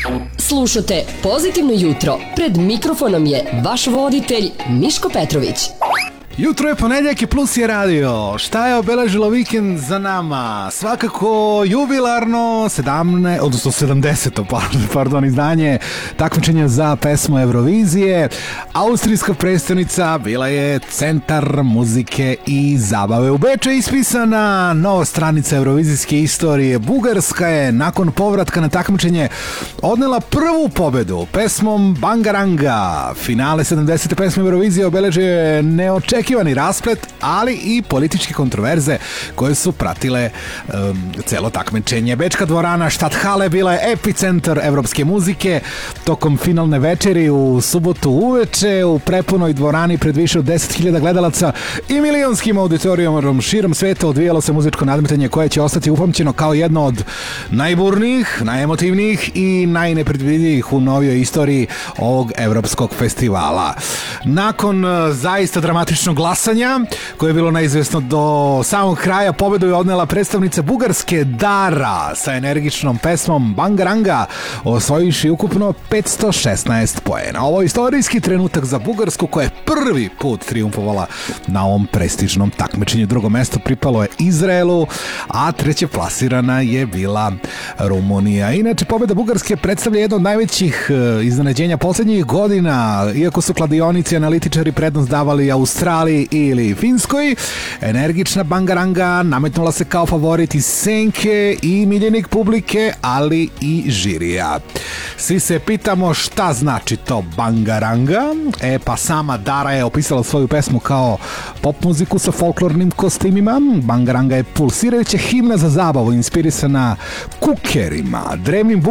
Slušate Pozitivno jutro. Pred mikrofonom je vaš voditelj Miško Petrović. Jutro je ponedjeljak i Plus je radio. Šta je obeležilo vikend za nama? Svakako jubilarno 70. izdanje takmičenja za pesmu Eurovizije. Austrijska predstavnica bila je centar muzike i zabave. U Beču je ispisana nova stranica eurovizijske istorije. Bugarska je nakon povratka na takmičenje odnela prvu pobedu pesmom Bangaranga. Finale 70. pesme Eurovizije obeležio neočekivani rasplet, ali i političke kontroverze koje su pratile celo takmičenje. Bečka dvorana Stadthalle bila je epicentar evropske muzike. Tokom finalne večeri u subotu uveče u prepunoj dvorani pred više od 10.000 gledalaca i milionskim auditorijom širom sveta odvijalo se muzičko nadmetanje koje će ostati upamćeno kao jedno od najburnijih, najemotivnijih i najnepredvidivijih u novijoj istoriji ovog evropskog festivala. Nakon zaista dramatičnog glasanja, koje je bilo neizvesno do samog kraja, pobedu je odnela predstavnica Bugarske Dara sa energičnom pesmom Bangaranga, osvojivši ukupno 516 poena. Ovo je istorijski trenutak za Bugarsku koja je prvi put triumfovala na ovom prestižnom takmičenju. Drugo mesto pripalo je Izraelu, a treće plasirana je bila Rumunija. Inače, pobeda Bugarske predstavlja jedno od najvećih iznenađenja poslednjih godina, iako su kladionici analitičari prednost davali Australiji ili Finskoj. Energična Bangaranga nametnula se kao favorit iz senke i miljenik publike, ali i žirija. Svi se pitamo šta znači to Bangaranga. Pa sama Dara je opisala svoju pesmu kao pop muziku sa folklornim kostimima. Bangaranga je pulsirajuća himna za zabavu inspirisana kukerima, drevnim